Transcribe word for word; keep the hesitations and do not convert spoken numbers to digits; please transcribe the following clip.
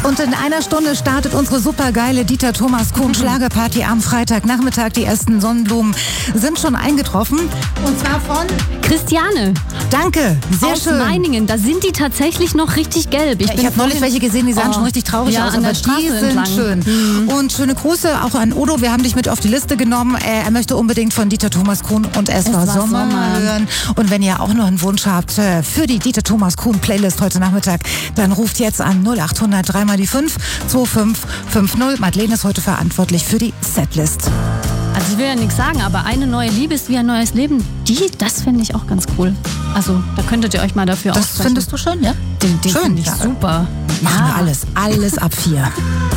Und in einer Stunde startet unsere supergeile Dieter Thomas Kuhn Schlagerparty am Freitagnachmittag. Die ersten Sonnenblumen sind schon eingetroffen. Und zwar von Christiane. Danke, sehr aus schön. Meiningen. Da sind die tatsächlich noch richtig gelb. Ich, ja, ich habe neulich welche gesehen, die sahen oh. schon richtig traurig ja, aus, an aber der Straße die sind entlang. schön. Mhm. Und schöne Grüße auch an Udo. Wir haben dich mit auf die Liste genommen. Er möchte unbedingt von Dieter Thomas Kuhn und Es, es war, war Sommer, Sommer hören. Und wenn ihr auch noch einen Wunsch habt für die Dieter Thomas Kuhn Playlist heute Nachmittag, dann ruft jetzt an null acht hundert drei mal die fünf zwei fünf fünf null. Madeleine ist heute verantwortlich für die Setlist. Also ich will ja nichts sagen, aber eine neue Liebe ist wie ein neues Leben. Die, das finde ich auch ganz cool. Also da könntet ihr euch mal dafür Das aussprechen. findest du schön, ja? Den, den schön, finde ich ja. super. Machen ja. wir alles, alles ab vier.